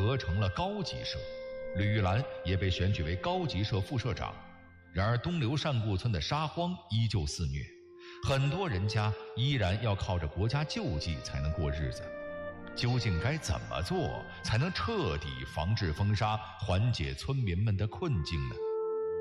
合成了高级社，吕玉兰也被选举为高级社副社长。然而东流善固村的沙荒依旧肆虐，很多人家依然要靠着国家救济才能过日子。究竟该怎么做才能彻底防治风沙，缓解村民们的困境呢？